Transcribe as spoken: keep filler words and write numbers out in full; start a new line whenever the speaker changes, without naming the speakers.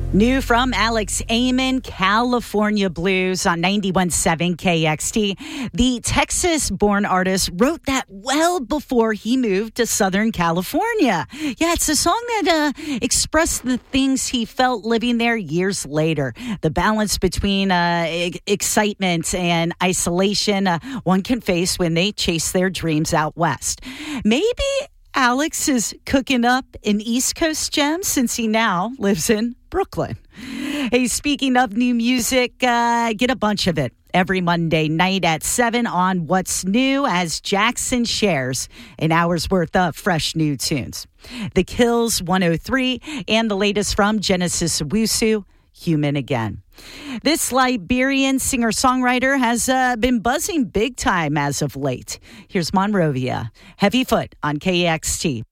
New from Alex Amon, California Blues on ninety-one point seven K X T. The Texas-born artist wrote that well before he moved to Southern California. Yeah, it's a song that uh, expressed the things he felt living there years later. The balance between uh, e- excitement and isolation uh, one can face when they chase their dreams out west. Maybe Alex is cooking up an East Coast gem since he now lives in Brooklyn. Hey, speaking of new music, uh, get a bunch of it every Monday night at seven on What's New as Jackson shares an hour's worth of fresh new tunes. The Kills one oh three and the latest from Genesis Owusu, Human Again. This Liberian singer-songwriter has uh, been buzzing big time as of late. Here's Monrovia, Heavy Foot on K X T.